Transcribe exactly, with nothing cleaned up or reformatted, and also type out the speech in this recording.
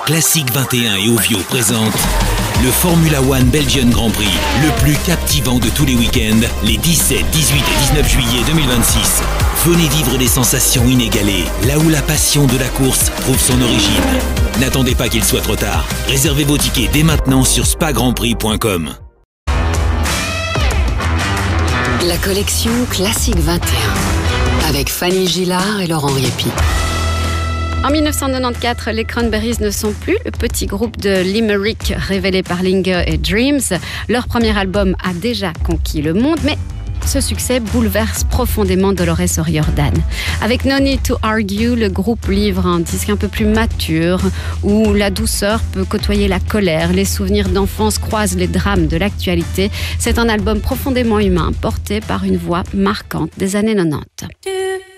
Classique vingt et un et Ovio présentent le Formula One Belgian Grand Prix, le plus captivant de tous les week-ends, les dix-sept, dix-huit et dix-neuf juillet deux mille vingt-six. Venez vivre des sensations inégalées, là où la passion de la course trouve son origine. N'attendez pas qu'il soit trop tard. Réservez vos tickets dès maintenant sur spa grand prix point com. La collection Classique vingt et un avec Fanny Gillard et Laurent Riepi. En dix-neuf cent quatre-vingt-quatorze, les Cranberries ne sont plus le petit groupe de Limerick révélé par Linger et Dreams. Leur premier album a déjà conquis le monde, mais ce succès bouleverse profondément Dolores O'Riordan. Avec No Need to Argue, le groupe livre un disque un peu plus mature, où la douceur peut côtoyer la colère, les souvenirs d'enfance croisent les drames de l'actualité. C'est un album profondément humain, porté par une voix marquante des années quatre-vingt-dix.